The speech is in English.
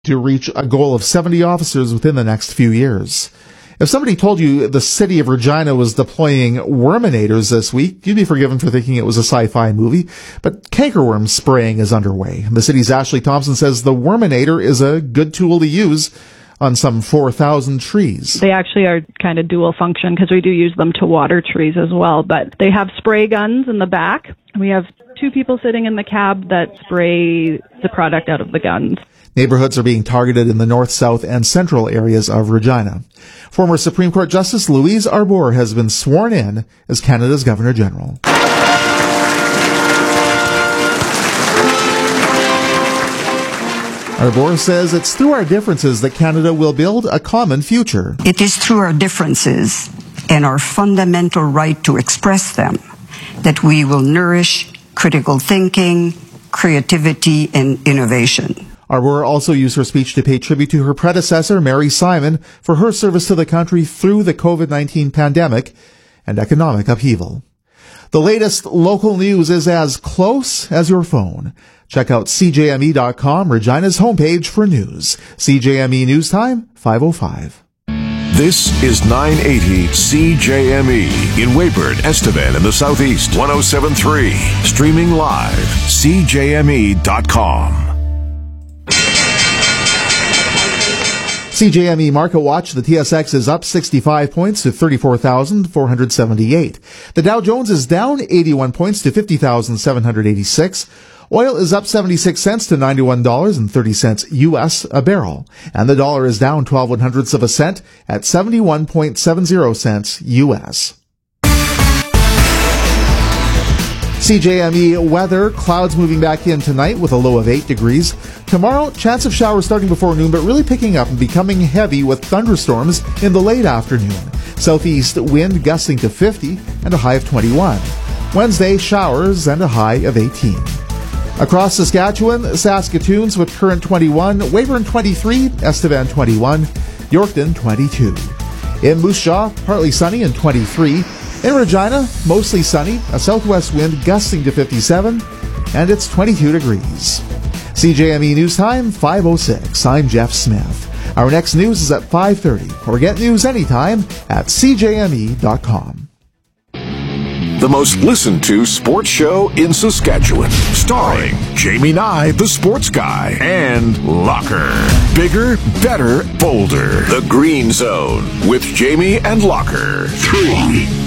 to reach a goal of 70 officers within the next few years. If somebody told you the city of Regina was deploying Worminators this week, you'd be forgiven for thinking it was a sci-fi movie. But cankerworm spraying is underway. The city's Ashley Thompson says the Worminator is a good tool to use on some 4,000 trees. They actually are kind of dual function because we do use them to water trees as well. But they have spray guns in the back. We have 2 people sitting in the cab that spray the product out of the guns. Neighborhoods are being targeted in the north, south, and central areas of Regina. Former Supreme Court Justice Louise Arbour has been sworn in as Canada's Governor General. Arbour says it's through our differences that Canada will build a common future. It is through our differences and our fundamental right to express them that we will nourish critical thinking, creativity, and innovation. Arbour also used her speech to pay tribute to her predecessor, Mary Simon, for her service to the country through the COVID-19 pandemic and economic upheaval. The latest local news is as close as your phone. Check out CJME.com, Regina's homepage for news. CJME News Time, 5:05. This is 980 CJME in Weyburn, Estevan in the Southeast, 107.3. Streaming live, CJME.com. CJME Market Watch, the TSX is up 65 points to 34,478. The Dow Jones is down 81 points to 50,786. Oil is up 76 cents to $91.30 U.S. a barrel. And the dollar is down 12/100ths of a cent at 71.70 cents U.S. CJME weather, clouds moving back in tonight with a low of 8 degrees. Tomorrow, chance of showers starting before noon, but really picking up and becoming heavy with thunderstorms in the late afternoon. Southeast wind gusting to 50 and a high of 21. Wednesday, showers and a high of 18. Across Saskatchewan, Saskatoon's with current 21, Weyburn 23, Estevan 21, Yorkton 22. In Moose Jaw, partly sunny and 23. In Regina, mostly sunny, a southwest wind gusting to 57, and it's 22 degrees. CJME News Time, 5:06. I'm Jeff Smith. Our next news is at 5:30, or get news anytime at CJME.com. The most listened to sports show in Saskatchewan, starring Jamie Nye, the sports guy, and Locker. Bigger, better, bolder. The Green Zone with Jamie and Locker. 3.